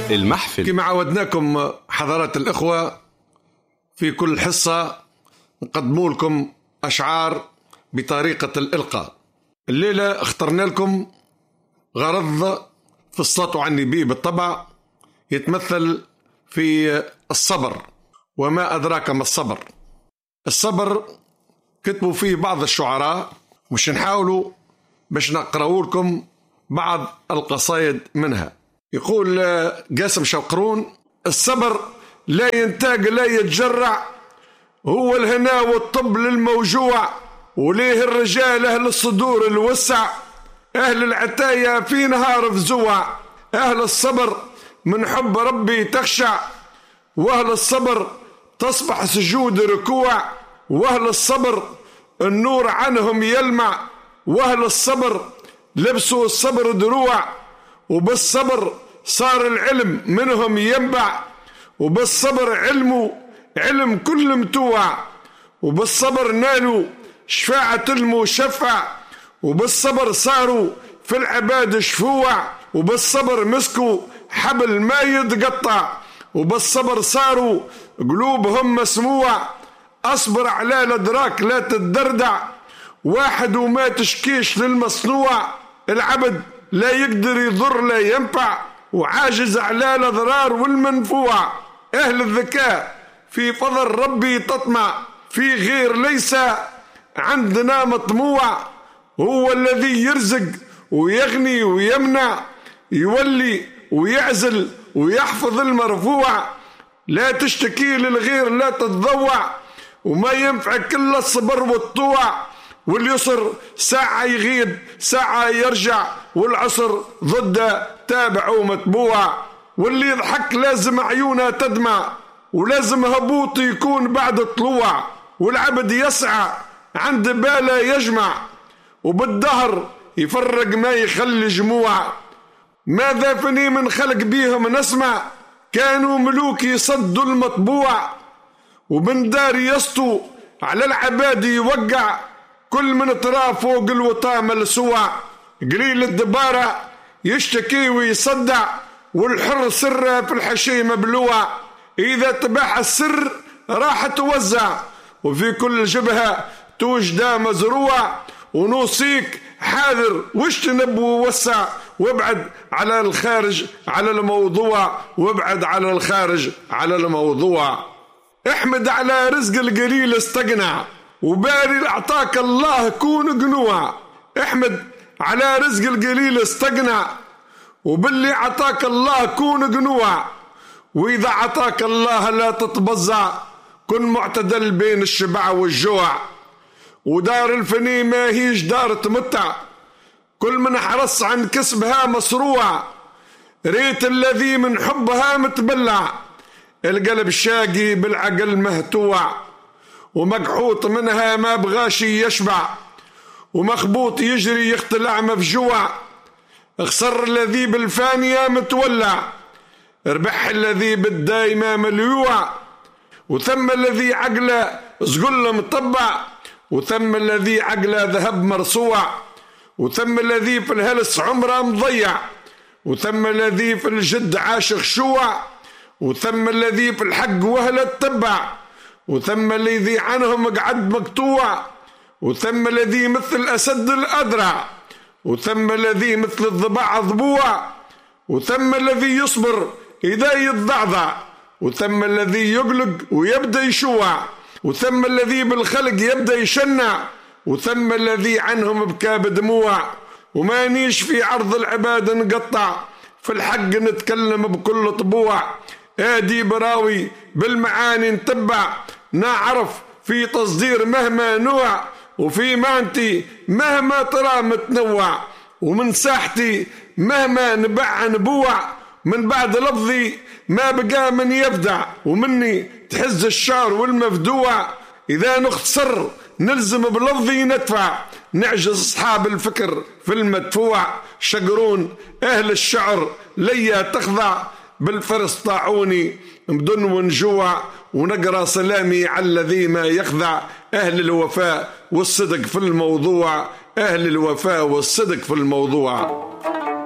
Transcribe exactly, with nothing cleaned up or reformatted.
المحفل. كما عودناكم حضرات الإخوة في كل حصة نقدموا لكم أشعار بطريقة الإلقاء. الليلة اخترنا لكم غرض في الصلاة على النبي بالطبع يتمثل في الصبر. وما أدراك ما الصبر؟ الصبر كتبوا فيه بعض الشعراء، مش نحاولوا باش نقرأوا لكم بعض القصائد منها. يقول قاسم شوقرون: الصبر لا ينتاج لا يتجرع، هو الهنا والطب للموجوع، وليه الرجال أهل الصدور الوسع، أهل العتايا في نهار فزوع، أهل الصبر من حب ربي تخشع، وأهل الصبر تصبح سجود ركوع، وأهل الصبر النور عنهم يلمع، وأهل الصبر لبسوا الصبر دروع، وبالصبر صار العلم منهم ينبع، وبالصبر علموا علم كل متوع، وبالصبر نالوا شفاعة المشفع، وبالصبر صاروا في العباد شفوع، وبالصبر مسكوا حبل ما يتقطع، وبالصبر صاروا قلوبهم مسموع. أصبر على الأدراك لا تتدردع، واحد وما تشكيش للمصنوع، العبد لا يقدر يضر لا ينفع، وعاجز على الأضرار والمنفوع. أهل الذكاء في فضل ربي تطمع، في غير ليس عندنا مطموع، هو الذي يرزق ويغني ويمنع، يولي ويعزل ويحفظ المرفوع، لا تشتكي للغير لا تتضوع، وما ينفعك إلا الصبر والطوع، واليسر ساعة يغيب ساعة يرجع، والعسر ضده تابع ومتبوع، واللي يضحك لازم عيونه تدمع، ولازم هبوط يكون بعد طلوع، والعبد يسعى عند باله يجمع، وبالدهر يفرق ما يخلي جموع. ماذا فني من خلق بيهم نسمع، كانوا ملوك يصدوا المطبوع، وبن دار يسطوا على العباد يوقع، كل من تراه فوق الوطام السوع، قليل الدبارة يشتكي ويصدع، والحر سره في الحشي مبلوع، إذا تباح السر راح توزع، وفي كل جبهة توجد مزروع، ونوصيك حاذر واجتنب ووسع، وابعد على الخارج على الموضوع، وابعد على الخارج على الموضوع. احمد على رزق القليل استقنع، وباري اعطاك الله كون قنوع. احمد على رزق القليل استقنع، وباللي عطاك الله كون قنوع، واذا عطاك الله لا تتبزع، كن معتدل بين الشبع والجوع. ودار الفني ما هيش دار تمتع، كل من حرص عن كسبها مصروع، ريت الذي من حبها متبلع، القلب شاقي بالعقل مهتوع، ومقحوط منها ما بغاش يشبع، ومخبوط يجري يختلع مفجوع، اخسر الذي بالفانية متولع، ربح الذي بالدايمة مليوع، وثم الذي عقله زقل مطبع، وثم الذي عقله ذهب مرصوع، وثم الذي في الهلس عمره مضيع، وثم الذي في الجد عاش خشوع، وثم الذي في الحق وهلة تبع، وثم الذي عنهم قعد مقطوع، وثم الذي مثل أسد الأدرع، وثم الذي مثل الضباع ضبوع، وثم الذي يصبر إذا يتضعضع، وثم الذي يقلق ويبدأ يشوع، وثم الذي بالخلق يبدأ يشنع، وثم الذي عنهم بكى بدموع. وما نيش في عرض العباد نقطع، في الحق نتكلم بكل طبوع، آدي براوي بالمعاني نتبع، نعرف في تصدير مهما نوع، وفي مانتي مهما ترى متنوع، ومن ساحتي مهما نبع نبوع، من بعد لفظي ما بقى من يفدع، ومني تحز الشعر والمفدوع، إذا نختصر نلزم بلفظي ندفع، نعجز أصحاب الفكر في المدفوع. شقرون أهل الشعر ليا تخضع، بالفرس طاعوني بدن ونجوع، ونقرأ سلامي على الذي ما يخضع. أهل الوفاء والصدق في الموضوع، أهل الوفاء والصدق في الموضوع.